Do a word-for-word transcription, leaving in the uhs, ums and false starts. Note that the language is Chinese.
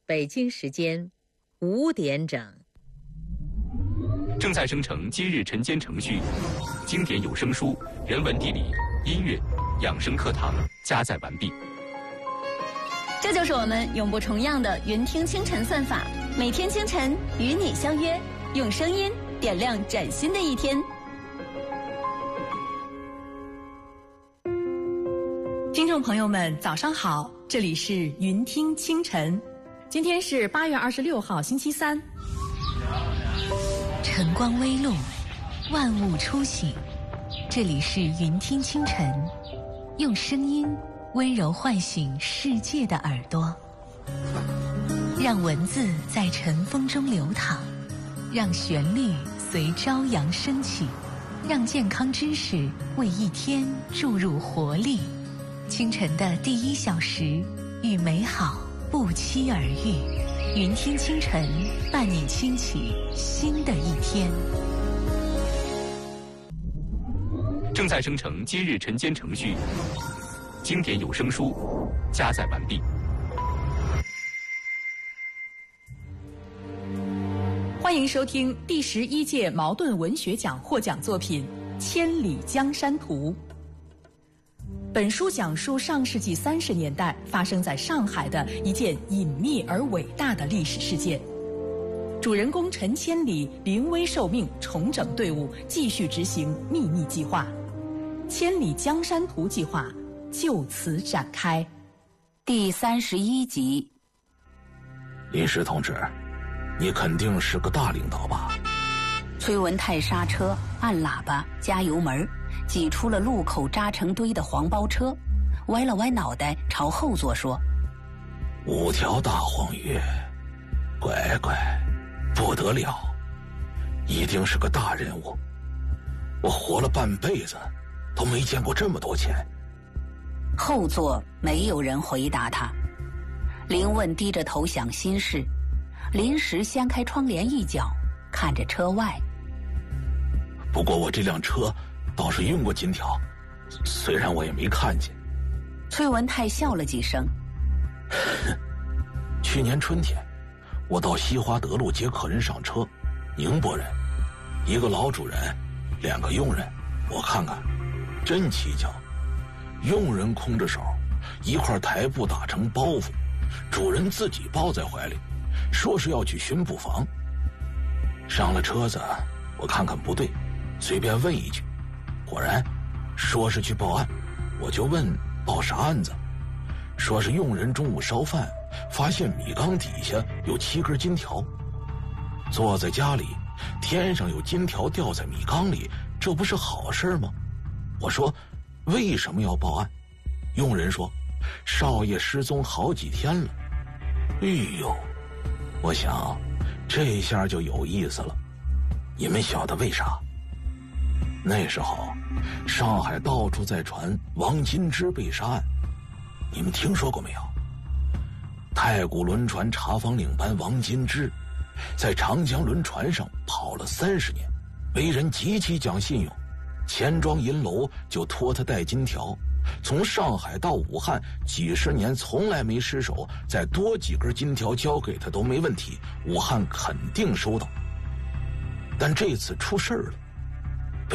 北京时间五点整。 正在生成今日晨间程序，经典有声书、人文地理、音乐、养生课堂加载完毕。 这就是我们永不重样的云听清晨算法，每天清晨与你相约，用声音点亮崭新的一天。 听众朋友们，早上好，这里是云听清晨，今天是八月二十六号，星期三。 晨光微露，万物初醒，这里是云听清晨，用声音温柔唤醒世界的耳朵，让文字在晨风中流淌，让旋律随朝阳升起，让健康知识为一天注入活力。清晨的第一小时，与美好不期而遇。云听清晨，伴你轻启新的一天。 正在生成今日晨间程序，经典有声书加载完毕。 欢迎收听第十一届茅盾文学奖获奖作品《千里江山图》。本书讲述上世纪三十年代发生在上海的一件隐秘而伟大的历史事件。主人公陈千里临危受命，重整队伍，继续执行秘密计划。千里江山图计划就此展开。 第三十一集。 林石同志，你肯定是个大领导吧？ 崔文泰刹车，按喇叭，加油门，挤出了路口扎成堆的黄包车，歪了歪脑袋朝后座说： 五条大黄鱼，乖乖，不得了，一定是个大人物，我活了半辈子都没见过这么多钱。 后座没有人回答他，林问低着头想心事，临时掀开窗帘一角，看着车外。 不过我这辆车倒是用过金条，虽然我也没看见。 崔文泰笑了几声。 去年春天，我到西华德路接客人上车，宁波人，一个老主人，两个佣人，我看看，真蹊跷。佣人空着手，一块台布打成包袱，主人自己抱在怀里，说是要去巡捕房。上了车子，我看看不对，随便问一句，果然说是去报案。我就问报啥案子，说是佣人中午烧饭，发现米缸底下有七根金条，坐在家里，天上有金条掉在米缸里，这不是好事吗？我说为什么要报案？佣人说少爷失踪好几天了。哎呦，我想这下就有意思了。你们晓得为啥？那时候上海到处在传王金枝被杀案，你们听说过没有？太古轮船查房领班王金枝在长江轮船上跑了三十年，为人极其讲信用，钱庄银楼就托他带金条，从上海到武汉几十年从来没失手，再多几根金条交给他都没问题，武汉肯定收到。但这次出事儿了，